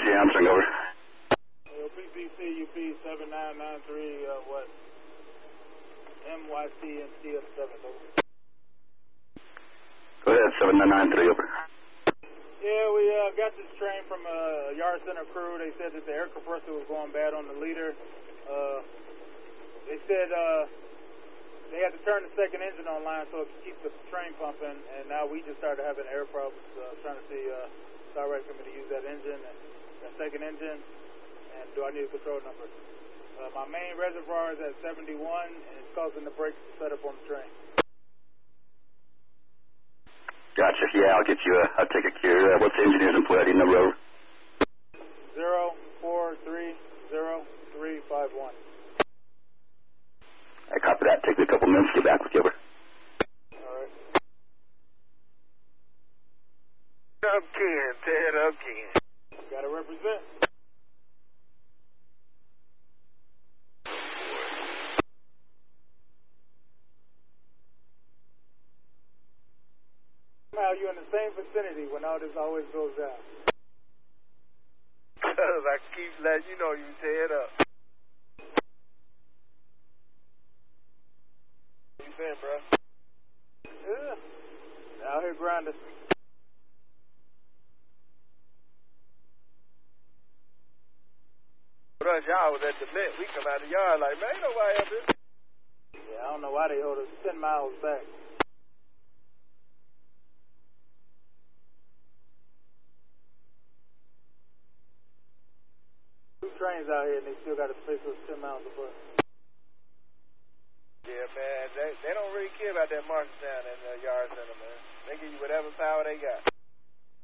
you answering, over? PPC UP 7993, what? NYC and CF7, over. Go ahead, 7993, over. Yeah, we got this train from a yard center crew. They said that the air compressor was going bad on the leader. They said they had to turn the second engine online so it could keep the train pumping, and now we just started having air problems trying to see it's all right for me to use that engine, that second engine, and do I need a control number? My main reservoir is at 71, and it's causing the brakes to set up on the train. Gotcha. Yeah, I'll get you. I'll take a cure. What's the engineer's employee ID number, over? 0430-351. I copy that. Take me a couple minutes to get back with you, over. All right. Up Ken, Ted up Ken. Gotta represent. Somehow you're in the same vicinity when all this always goes down. Cause I keep letting you know you Ted up. What you saying, bro? Yeah. Out here grinding. Rush hour was at the Met. We come out the yard like, man, ain't nobody up here. Yeah, I don't know why they hold us 10 miles back. Two trains out here and they still got to space us 10 miles apart. Yeah, man, they don't really care about that marching down in the yard center, man. They give you whatever power they got.